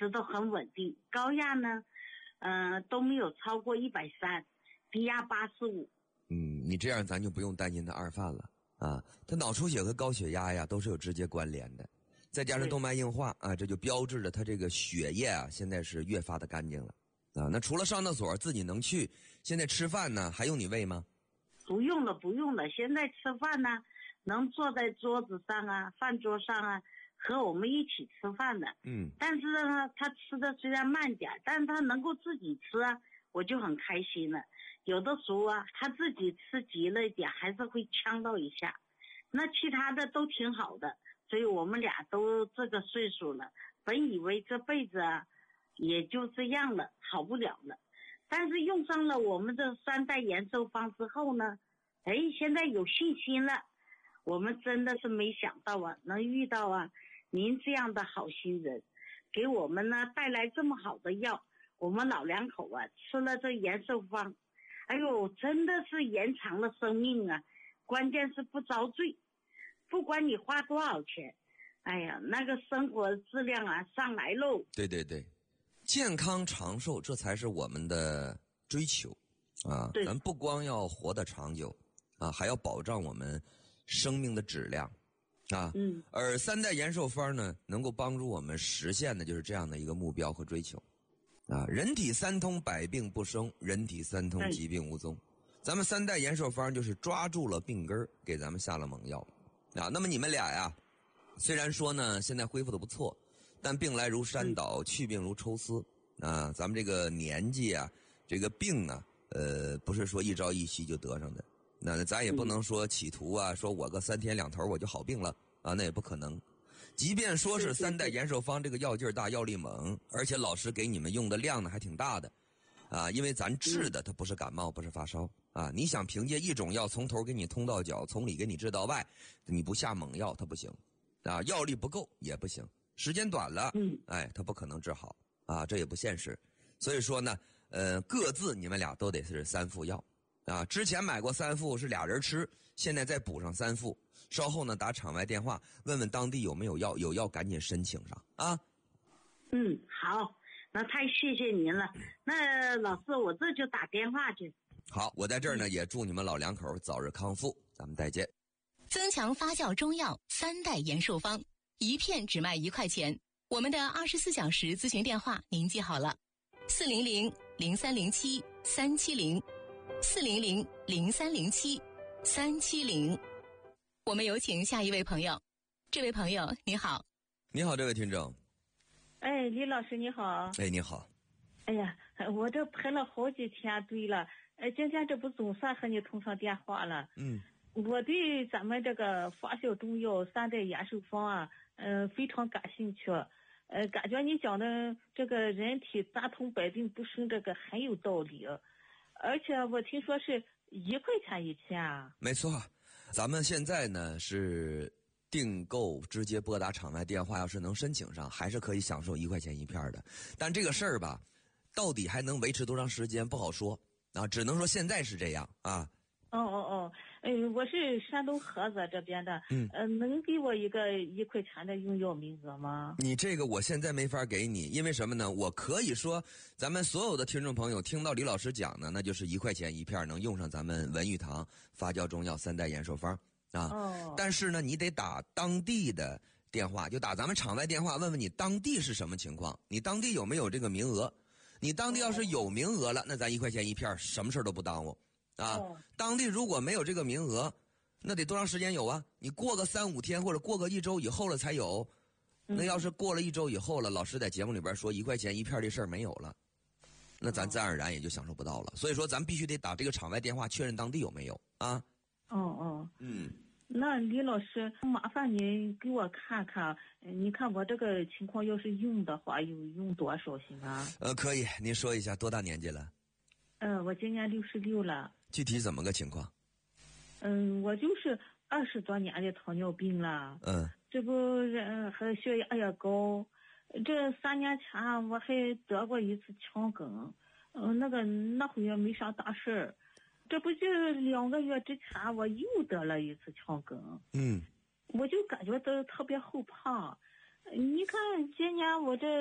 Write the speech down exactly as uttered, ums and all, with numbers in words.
直都很稳定，高压呢，呃都没有超过一百三，低压八十五。 嗯，你这样咱就不用担心他二犯了啊。他脑出血和高血压呀都是有直接关联的，再加上动脉硬化啊，这就标志着他这个血液啊现在是越发的干净了啊。那除了上厕所自己能去，现在吃饭呢还用你喂吗？ 不用了不用了，现在吃饭呢能坐在桌子上啊，饭桌上啊，和我们一起吃饭的。 嗯， 但是呢他吃的虽然慢点，但是他能够自己吃啊，我就很开心了。有的时候啊他自己吃急了一点还是会呛到一下，那其他的都挺好的。所以我们俩都这个岁数了，本以为这辈子啊也就这样了，好不了了。但是用上了我们这三代延寿方之后呢，哎，现在有信心了。我们真的是没想到啊，能遇到啊您这样的好心人，给我们呢带来这么好的药。我们老两口啊吃了这延寿方，哎呦，真的是延长了生命啊！关键是不遭罪，不管你花多少钱，哎呀，那个生活质量啊上来喽。 对对对，健康长寿这才是我们的追求啊！咱不光要活得长久啊，还要保障我们生命的质量啊。 嗯， 而三代延寿方呢，能够帮助我们实现的就是这样的一个目标和追求啊。人体三通，百病不生；人体三通，疾病无踪。咱们三代延寿方就是抓住了病根，给咱们下了猛药啊。那么你们俩呀，虽然说呢现在恢复的不错，但病来如山倒，去病如抽丝啊。咱们这个年纪啊，这个病啊，呃，不是说一朝一夕就得上的。那咱也不能说企图啊，说我个三天两头我就好病了啊，那也不可能。即便说是三代延寿方这个药劲儿大，药力猛，而且老师给你们用的量呢还挺大的啊，因为咱治的它不是感冒，不是发烧啊。你想凭借一种药从头给你通到脚，从里给你治到外，你不下猛药它不行啊，药力不够也不行，时间短了， 嗯， 哎，它不可能治好啊，这也不现实。所以说呢，呃，各自你们俩都得是三副药。啊，之前买过三副是俩人吃，现在再补上三副。稍后呢，打场外电话问问当地有没有药，有药赶紧申请上啊。 嗯，好，那太谢谢您了。那老师，我这就打电话去。 好，我在这儿呢，也祝你们老两口早日康复，咱们再见。 增强发酵中药三代延寿方，一片只卖一块钱。我们的二十四小时咨询电话您记好了：四零零零三零七三七零。四零零零三零七三七零，我们有请下一位朋友。这位朋友你好。 你好，这位听众。 哎，李老师你好。 哎，你好。 哎呀，我这排了好几天队了，呃，今天这不总算和你通上电话了。 嗯， 我对咱们这个发酵中药三代延寿方啊，嗯、呃，非常感兴趣。呃，感觉你讲的这个人体三通百病不生，这个很有道理。而且我听说是一块钱一片啊。 没错，咱们现在呢是订购直接拨打场外电话，要是能申请上，还是可以享受一块钱一片的。但这个事儿吧，到底还能维持多长时间不好说啊，只能说现在是这样啊。 哦哦哦，哎，我是山东菏泽这边的， 嗯， 呃，能给我一个一块钱的用药名额吗？ 你这个我现在没法给你，因为什么呢？我可以说，咱们所有的听众朋友听到李老师讲呢，那就是一块钱一片，能用上咱们文玉堂发酵中药三代延寿方啊。 哦。 但是呢，你得打当地的电话，就打咱们场外电话，问问你当地是什么情况，你当地有没有这个名额？你当地要是有名额了，那咱一块钱一片，什么事都不耽误。啊，当地如果没有这个名额，那得多长时间有啊？你过个三五天或者过个一周以后了才有。那要是过了一周以后了，老师在节目里边说一块钱一片这事儿没有了，那咱自然而然也就享受不到了。所以说咱必须得打这个场外电话确认当地有没有啊。 哦哦。 嗯。 那李老师，麻烦你给我看看，你看我这个情况要是用的话，有用多少行啊？ 呃，可以，您说一下多大年纪了？ 嗯、呃，我今年六十六了。 具体怎么个情况？ 嗯，我就是二十多年的糖尿病了。 嗯。 这不，嗯，还血压也高。这三年前我还得过一次腔梗，嗯，那个那会也没啥大事儿。这不就两个月之前我又得了一次腔梗。 嗯。 我就感觉到特别后怕。你看今年我这